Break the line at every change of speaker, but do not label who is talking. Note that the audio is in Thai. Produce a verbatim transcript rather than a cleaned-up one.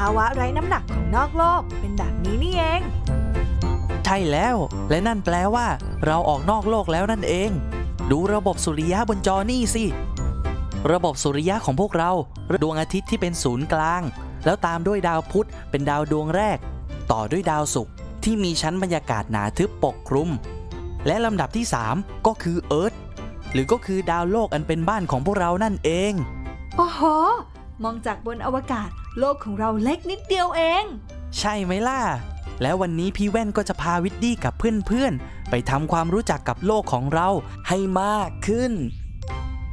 าวะไร้น้ำหนักของนอกโลกเป็นแบบนี้นี่เอง
ใช่แล้วและนั่นแปลว่าเราออกนอกโลกแล้วนั่นเองดูระบบสุริยะบนจอนี่สิระบบสุริยะของพวกเราดวงอาทิตย์ที่เป็นศูนย์กลางแล้วตามด้วยดาวพุธเป็นดาวดวงแรกต่อด้วยดาวศุกร์ที่มีชั้นบรรยากาศหนาทึบปกคลุมและลำดับที่สามก็คือเอิร์ธหรือก็คือดาวโลกอันเป็นบ้านของพวกเรานั่นเอง
โอ้โหมองจากบนอวกาศโลกของเราเล็กนิดเดียวเอง
ใช่ไหมล่ะแล้ววันนี้พี่แว่นก็จะพาวิดดี้กับเพื่อนๆไปทำความรู้จักกับโลกของเราให้มากขึ้น